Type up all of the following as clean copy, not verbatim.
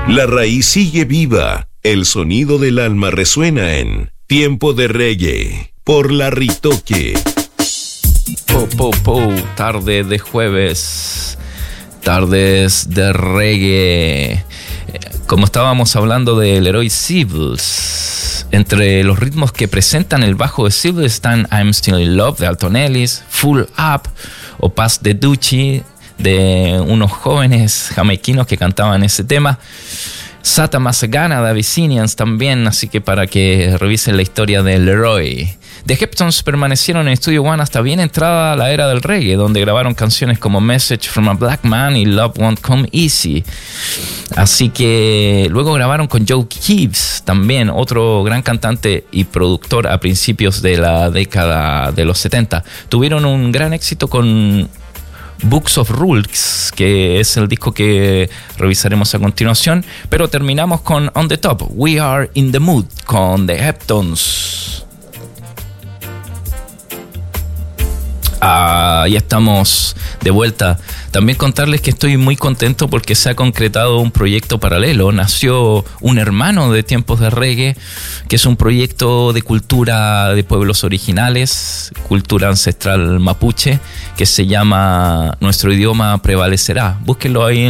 La raíz sigue viva. El sonido del alma resuena en Tiempo de Reggae por Larry Toque. Tarde de jueves, tardes de reggae. Como estábamos hablando de Leroy Sibbles, entre los ritmos que presentan el bajo de Sibbles están I'm Still in Love de Alton Ellis, Full Up o Pass the Dutchie de unos jóvenes jamaiquinos que cantaban ese tema. Sata Masagana de Abyssinians también, así que para que revisen la historia de Leroy. The Heptones permanecieron en Studio One hasta bien entrada la era del reggae, donde grabaron canciones como Message from a Black Man y Love Won't Come Easy. Así que luego grabaron con Joe Gibbs, también otro gran cantante y productor a principios de la década de los 70. Tuvieron un gran éxito con Books of Rules, que es el disco que revisaremos a continuación, pero terminamos con On the Top, We Are in the Mood, con The Heptones. Ya estamos de vuelta. También contarles que estoy muy contento porque se ha concretado un proyecto paralelo. Nació Un Hermano de Tiempos de Reggae, que es un proyecto de cultura de pueblos originales, cultura ancestral mapuche, que se llama Nuestro Idioma Prevalecerá. Búsquenlo ahí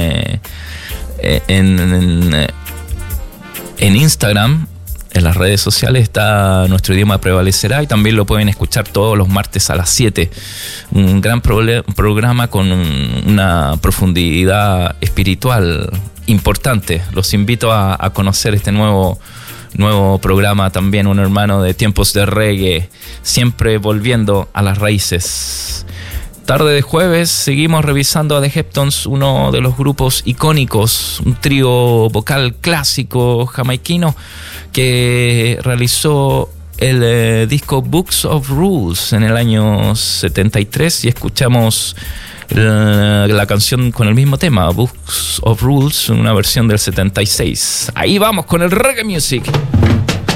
en Instagram. En las redes sociales está Nuestro Idioma Prevalecerá y también lo pueden escuchar todos los martes a las 7. Un gran programa con una profundidad espiritual importante. Los invito a conocer este nuevo programa también, Un Hermano de Tiempos de Reggae, siempre volviendo a las raíces. Tarde de jueves seguimos revisando a The Heptones, uno de los grupos icónicos, un trío vocal clásico jamaiquino que realizó el disco Books of Rules en el año 73 y escuchamos la canción con el mismo tema, Books of Rules, una versión del 76. Ahí vamos con el reggae music.